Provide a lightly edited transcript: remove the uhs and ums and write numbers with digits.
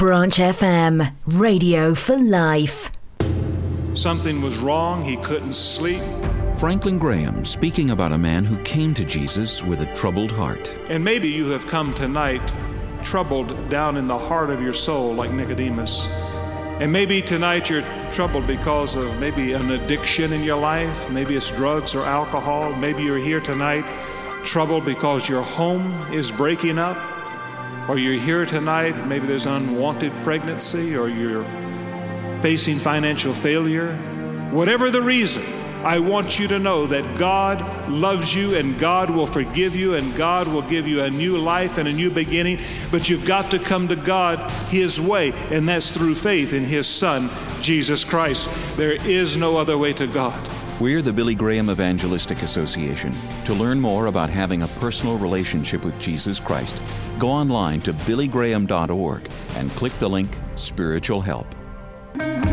Branch FM, radio for life. Something was wrong. He couldn't sleep. Franklin Graham speaking about a man who came to Jesus with a troubled heart. And maybe you have come tonight troubled down in the heart of your soul like Nicodemus. And maybe tonight you're troubled because of maybe an addiction in your life. Maybe it's drugs or alcohol. Maybe you're here tonight troubled because your home is breaking up. Or you're here tonight, maybe there's unwanted pregnancy, or you're facing financial failure. Whatever the reason, I want you to know that God loves you and God will forgive you and God will give you a new life and a new beginning. But you've got to come to God His way, and that's through faith in His Son, Jesus Christ. There is no other way to God. We're the Billy Graham Evangelistic Association. To learn more about having a personal relationship with Jesus Christ, go online to billygraham.org and click the link Spiritual Help.